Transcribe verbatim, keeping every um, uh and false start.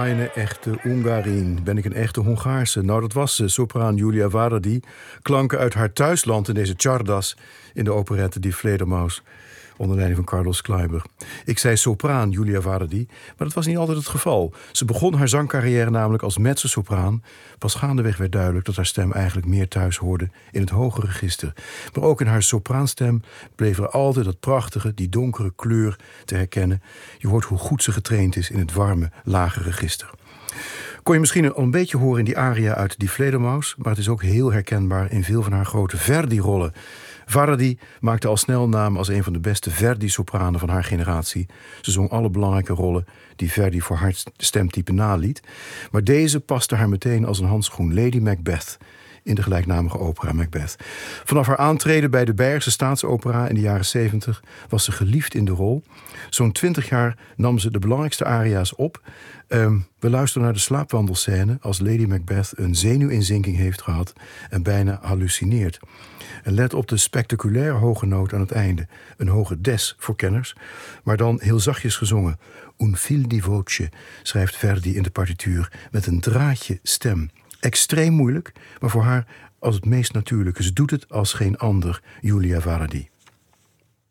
eine echte Ungarin? Ben ik een echte Hongaarse? Nou, dat was ze, sopraan Julia Varadi. Klanken uit haar thuisland in deze Czardas in de operette Die Fledermaus, onder leiding van Carlos Kleiber. Ik zei sopraan Julia Varadi, maar dat was niet altijd het geval. Ze begon haar zangcarrière namelijk als mezzosopraan. Pas gaandeweg werd duidelijk dat haar stem eigenlijk meer thuis hoorde in het hoge register. Maar ook in haar sopraanstem bleef er altijd dat prachtige, die donkere kleur te herkennen. Je hoort hoe goed ze getraind is in het warme, lage register. Kon je misschien al een beetje horen in die aria uit Die Fledermaus, maar het is ook heel herkenbaar in veel van haar grote Verdi-rollen. Varadi maakte al snel naam als een van de beste Verdi-sopranen van haar generatie. Ze zong alle belangrijke rollen die Verdi voor haar stemtype naliet. Maar deze paste haar meteen als een handschoen, Lady Macbeth, in de gelijknamige opera Macbeth. Vanaf haar aantreden bij de Beierse Staatsopera in de jaren zeventig was ze geliefd in de rol. Zo'n twintig jaar nam ze de belangrijkste aria's op. Um, we luisteren naar de slaapwandelscène als Lady Macbeth een zenuwinzinking heeft gehad en bijna hallucineert. En let op de spectaculair hoge noot aan het einde. Een hoge des voor kenners, maar dan heel zachtjes gezongen. Un fil di voce, schrijft Verdi in de partituur, met een draadje stem. Extreem moeilijk, maar voor haar als het meest natuurlijke. Ze doet het als geen ander, Julia Varadi.